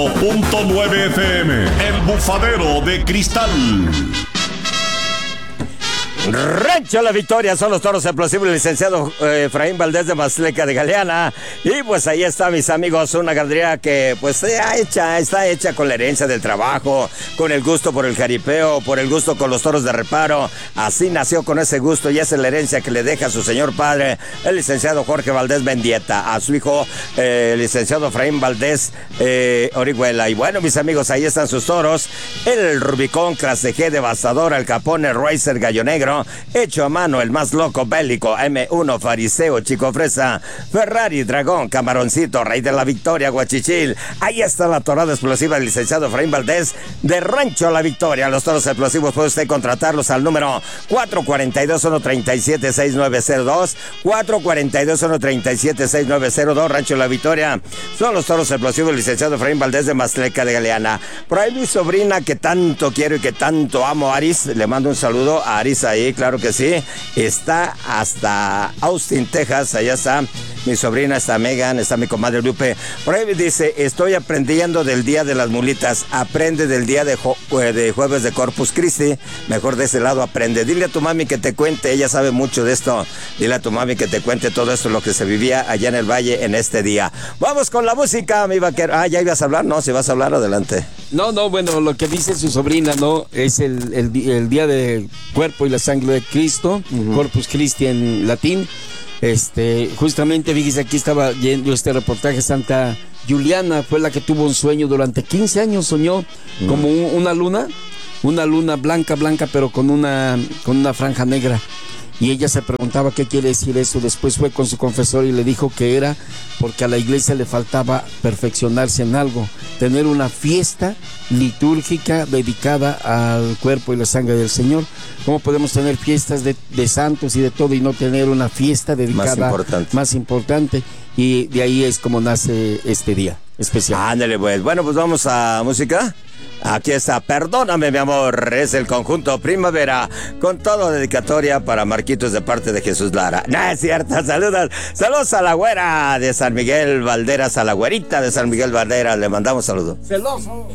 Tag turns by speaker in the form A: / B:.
A: .9 FM, El Bufadero de Cristal.
B: Rancho La Victoria, son los toros explosivos, el licenciado Efraín Valdés de Masleca de Galeana. Y pues ahí está, mis amigos, una ganadería que pues está hecha con la herencia del trabajo, con el gusto por el jaripeo, por el gusto con los toros de reparo. Así nació con ese gusto y esa es la herencia que le deja a su señor padre, el licenciado Jorge Valdés Mendieta, a su hijo, el licenciado Efraín Valdés Orihuela. Y bueno, mis amigos, ahí están sus toros: el Rubicón Clase G Devastador, el Capone Racer Gallo Negro, hecho a mano, el más loco bélico M1 Fariseo Chico Fresa, Ferrari Dragón Camaroncito, Rey de la Victoria Guachichil. Ahí está la torada explosiva del licenciado Efraín Valdés de Rancho La Victoria. Los toros explosivos puede usted contratarlos al número 442-137-6902, 442-137-6902, Rancho La Victoria. Son los toros explosivos del licenciado Efraín Valdés de Masleca de Galeana. Por ahí mi sobrina que tanto quiero y que tanto amo, Aris, le mando un saludo a Aris ahí. Claro que sí, está hasta Austin, Texas. Allá está mi sobrina, está Megan, está mi comadre Lupe. Por ahí dice: estoy aprendiendo del Día de las Mulitas. Aprende del día de jueves de Corpus Christi. Mejor de ese lado aprende. Dile a tu mami que te cuente, ella sabe mucho de esto. Dile a tu mami que te cuente todo esto, lo que se vivía allá en el valle en este día. Vamos con la música, mi vaquero. Ah, ¿ya ibas a hablar? No, si vas a hablar, adelante.
C: No, bueno, lo que dice su sobrina, ¿no? Es el día de cuerpo y la sangre de Cristo, Corpus Christi en latín. Justamente, fíjese, aquí estaba yendo este reportaje. Santa Juliana fue la que tuvo un sueño durante 15 años, soñó como una luna blanca, pero con una franja negra. Y ella se preguntaba qué quiere decir eso. Después fue con su confesor y le dijo que era porque a la iglesia le faltaba perfeccionarse en algo, tener una fiesta litúrgica dedicada al cuerpo y la sangre del Señor. ¿Cómo podemos tener fiestas de santos y de todo y no tener una fiesta dedicada más importante? Y de ahí es como nace este día especial.
B: Ándale, pues. Bueno, pues vamos a música. Aquí está, Perdóname mi amor, es el conjunto Primavera, con toda dedicatoria para Marquitos de parte de Jesús Lara. No es cierto, saludos a la güera de San Miguel Valderas, a la güerita de San Miguel Valderas, le mandamos saludos.
C: Celoso.